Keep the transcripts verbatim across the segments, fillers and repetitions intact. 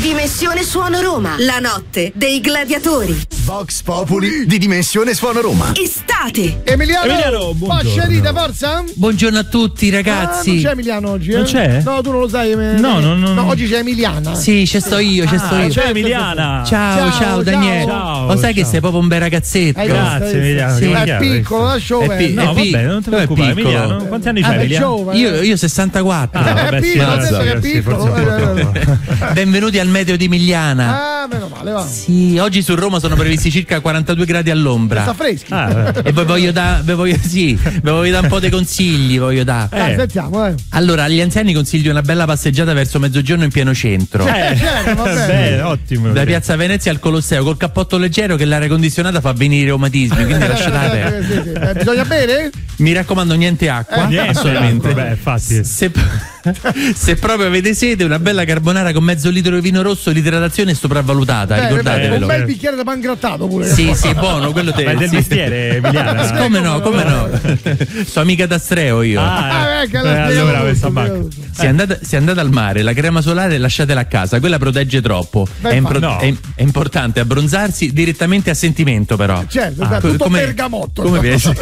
Dimensione Suono Roma, la notte dei gladiatori. Vox Populi di Dimensione Suono Roma. Estate. Emiliano, Emiliano, Pascerite, forza? Buongiorno a tutti ragazzi. Ah, non c'è Emiliano oggi, eh? Non c'è? No, tu non lo sai. Me... No, no, no. No, oggi c'è Emiliana. Sì, c'è sto io, c'è sto Ah, io. c'è Emiliana. Ciao, ciao, Ciao, Daniele. ciao. Lo sai Ciao. che sei proprio un bel ragazzetto. Hai Grazie, visto? Emiliano. Sì. che È chiaro, piccolo, lascio È bene. pi- No, è pi- vabbè, non te è preoccupare, piccolo. Emiliano. Quanti anni Eh, c'hai, è Emiliano? giovane. Io, io sessantaquattro. Ah, vabbè, è sì, piccolo, no, adesso so, che è sì, piccolo. forse un po' troppo. Benvenuti al meteo di Emiliana. Ah, meno male, va. Sì, oggi su Roma sono previsti circa quarantadue gradi Sta all'ombra. freschi. Ah, E poi voglio dare, voglio, sì, vi voglio dare un po' dei consigli, voglio dare. Dai, eh. sentiamo, eh. Allora, agli anziani consiglio una bella passeggiata verso mezzogiorno in pieno centro. eh, certo, va bene. bene, ottimo. Da Piazza Venezia al Colosseo col cappotto leggero che l'aria condizionata fa venire i reumatismi, quindi lasciate Eh, perdere. sì, sì. Eh, bisogna bere? Mi raccomando, niente acqua, Eh, Niente, assolutamente. Beh, infatti. Se, se proprio avete sete, una bella carbonara con mezzo litro di vino rosso, l'idratazione è sopravvalutata, Bene, ricordatevelo. un bel bicchiere di pangrattato pure. Sì, sì, buono, quello te. Ma è del sì. mestiere, Emiliana. Come no, come no? Sono amica d'Astreo io. Ah, Ah, ecco, eh, lo spiego allora tutto, questa spiego banca. tutto. Se andate, se andate al mare, la crema solare lasciatela a casa, quella protegge troppo. Beh, È, impro- no. è- è importante abbronzarsi direttamente a sentimento, però. Certo, Ah, dai, co- tutto come- bergamotto. Come piace?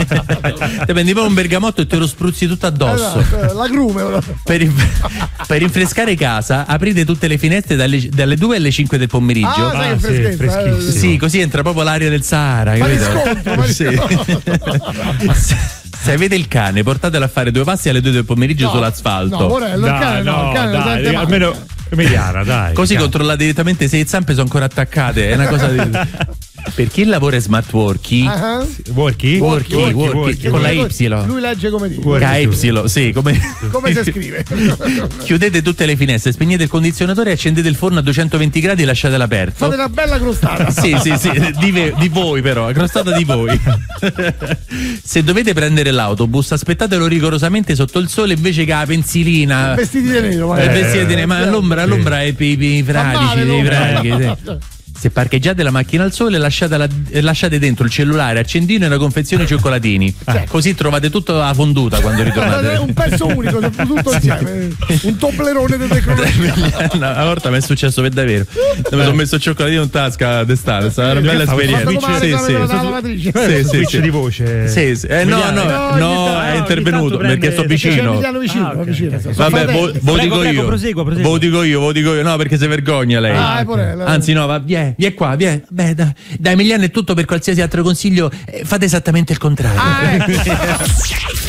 Ti prendi poi un bergamotto e te lo spruzzi tutto addosso. Esatto, la grume. ora. Per, inf- per rinfrescare casa, aprite tutte le finestre dalle, dalle due alle cinque del pomeriggio. Ah, sai Ah, che sì, freschezza. eh. freschissimo. Sì, così entra proprio l'aria del Sahara. Ma capito? riscontro, ma Sì. riscontro. se, se avete il cane, portatelo a fare due passi alle due del pomeriggio No, sull'asfalto. No, Morello, il Dai, cane no, no, il cane lo dai, sente male. almeno Emiliana, dai. Così chiaro. controllate direttamente se le zampe sono ancora attaccate. È una cosa di... Per chi lavora in smart working, Ah, Worky? Worky, Worky, worky, worky. con la lui- Y. Lui legge come dice. Worky. K Y, sì, come... Come si scrive? Chiudete tutte le finestre, spegnete il condizionatore, accendete il forno a duecentoventi gradi e lasciatelo aperto. Fate una bella crostata. Sì, sì, sì, di, ve- di voi però, crostata di voi. Se dovete prendere l'autobus, aspettatelo rigorosamente sotto il sole invece che la pensilina. Vestiti di nero, Eh, magari. vestiti di nero, ma all'ombra, all'ombra è per i fradici, male, dei l'ombra. fradici, sì. Se parcheggiate la macchina al sole, lasciatela- eh, lasciate dentro il cellulare, accendino e una confezione di cioccolatini. Così trovate tutto a fonduta quando ritornate. Un pezzo unico, tutto insieme. Un toblerone di tecnologia. No, una volta mi è successo per davvero. Mi sono messo il cioccolatino in tasca d'estate, è stata una bella Fatto esperienza. Fatto come Sì, la sì. della lavatrice. Sì, sì, Switch sì. di voce. Sì, sì. Eh, no, Emiliano. no, No, no, ogni è tanto- intervenuto ogni tanto perché sto prende- C'è vicino. Emiliano vicino, Ah, ok, vicino. ok. Sono Vabbè, fratelli. vo, vo Prego, dico prego, io. prosegua, prosegua. Vo dico io, vo dico io. No, perché si vergogna lei. Ah, è pure lei. Anzi, no, va, vieni, vieni qua, vieni. Beh, da, da Emiliano è tutto, per qualsiasi altro consiglio, eh, fate esattamente il contrario. Ah, ecco.